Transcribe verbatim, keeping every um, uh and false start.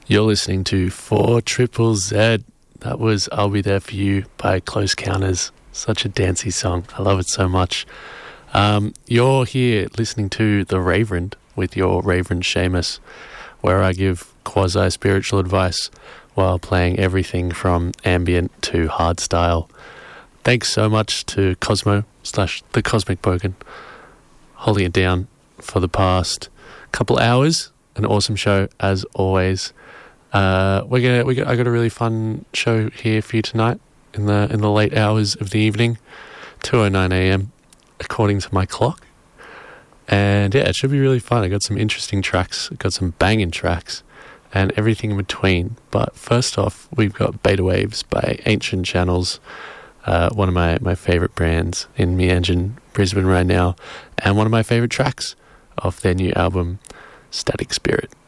You're listening to four Triple Z. That was I'll Be There For You by Close Counters. Such a dancey song. I love it so much. Um, you're here listening to The Reverend with your Reverend Seamus, where I give quasi-spiritual advice while playing everything from ambient to hardstyle. Thanks so much to Cosmo slash The Cosmic Bogan, holding it down for the past couple hours. An awesome show, as always. Uh, we're gonna, we got, I got a really fun show here for you tonight in the in the late hours of the evening, two oh nine a.m. according to my clock. And yeah, it should be really fun. I got some interesting tracks, got some banging tracks, and everything in between. But first off, we've got Beta Waves by Ancient Channels, uh, one of my, my favourite brands in Meanjin, Brisbane right now, and one of my favourite tracks off their new album, Static Spirit.